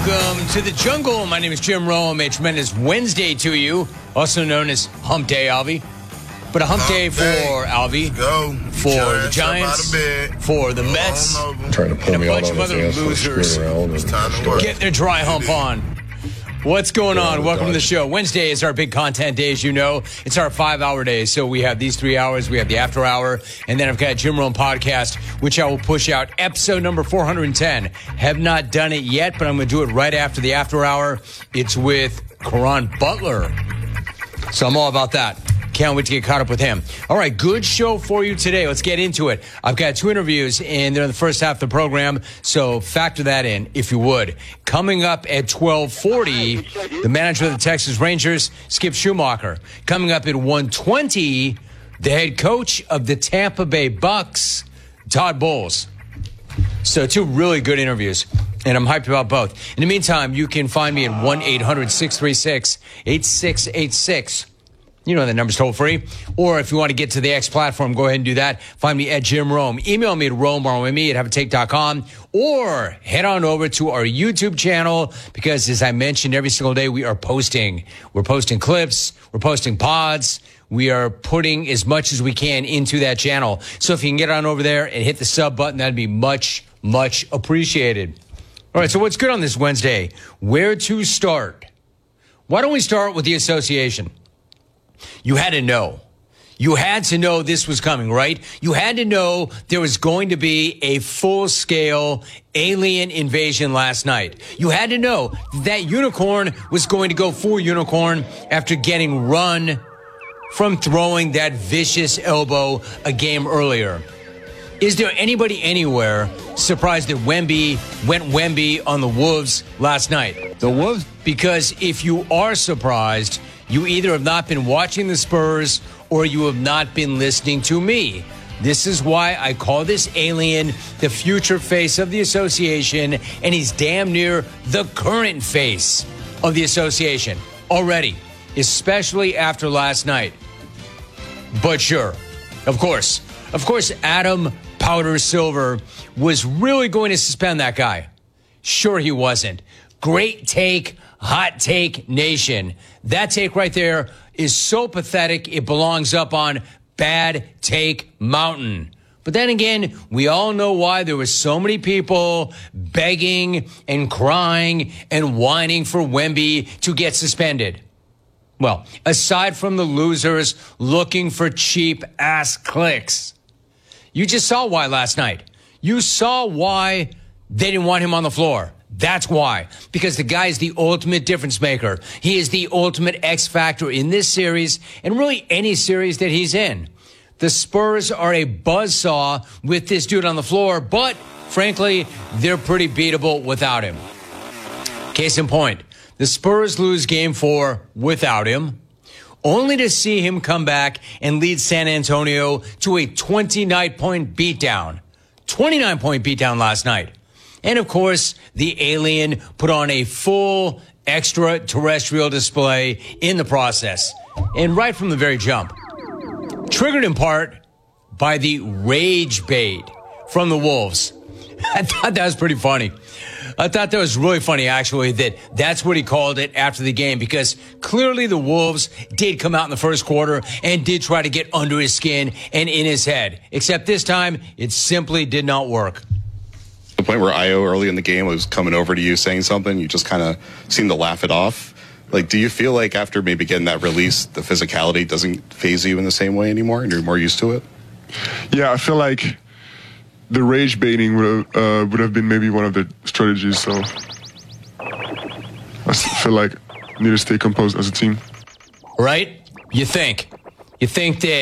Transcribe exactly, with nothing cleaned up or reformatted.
Welcome to the jungle. My name is Jim Rome. A tremendous Wednesday to you, also known as Hump Day, Alvy. But a hump, hump day for day. Alvy, go. for the Giants, for the Mets, trying to pull and a me bunch out of on other losers. Get their dry hump on. What's going on? Welcome to the show. Wednesday is our big content day, as you know. It's our five-hour day, so we have these three hours. We have the after hour, and then I've got Jim Rome podcast, which I will push out episode number four hundred ten. Have not done it yet, but I'm going to do it right after the after hour. It's with Caron Butler, so I'm all about that. Can't wait to get caught up with him. All right, good show for you today. Let's get into it. I've got two interviews, and they're in the first half of the program, so factor that in, if you would. Coming up at twelve forty, the manager of the Texas Rangers, Skip Schumacher. Coming up at one twenty, the head coach of the Tampa Bay Bucks, Todd Bowles. So two really good interviews, and I'm hyped about both. In the meantime, you can find me at one eight hundred six three six eight six eight six. You know the number's toll free. Or if you want to get to the X platform, go ahead and do that. Find me at Jim Rome. Email me at rome, R O M E, at have a take dot com. Or head on over to our YouTube channel because, as I mentioned, every single day we are posting. We're posting clips. We're posting pods. We are putting as much as we can into that channel. So if you can get on over there and hit the sub button, that'd be much, much appreciated. All right, so what's good on this Wednesday? Where to start? Why don't we start with the association? You had to know. You had to know this was coming, right? You had to know there was going to be a full-scale alien invasion last night. You had to know that Unicorn was going to go for Unicorn after getting run from throwing that vicious elbow a game earlier. Is there anybody anywhere surprised that Wemby went Wemby on the Wolves last night? The Wolves? Because if you are surprised, you either have not been watching the Spurs or you have not been listening to me. This is why I call this alien the future face of the association, and he's damn near the current face of the association already, especially after last night. But sure, of course, of course, Adam Powder Silver was really going to suspend that guy. Sure he wasn't. Great take. Hot Take Nation. That take right there is so pathetic, it belongs up on Bad Take Mountain. But then again, we all know why there were so many people begging and crying and whining for Wemby to get suspended. Well, aside from the losers looking for cheap-ass clicks, you just saw why last night. You saw why they didn't want him on the floor. That's why. Because the guy is the ultimate difference maker. He is the ultimate X factor in this series and really any series that he's in. The Spurs are a buzzsaw with this dude on the floor, but frankly, they're pretty beatable without him. Case in point, the Spurs lose game four without him, only to see him come back and lead San Antonio to a twenty-nine point beatdown. twenty-nine point beatdown last night. And, of course, the alien put on a full extraterrestrial display in the process. And right from the very jump. Triggered in part by the rage bait from the Wolves. I thought that was pretty funny. I thought that was really funny, actually, that that's what he called it after the game, because clearly the Wolves did come out in the first quarter and did try to get under his skin and in his head. Except this time, it simply did not work. The point where Io early in the game was coming over to you saying something, you just kind of seemed to laugh it off. Like, do you feel like after maybe getting that release, the physicality doesn't faze you in the same way anymore and you're more used to it? Yeah, I feel like the rage baiting would have, uh, would have been maybe one of the strategies. So I feel like we need to stay composed as a team. Right? You think. You think that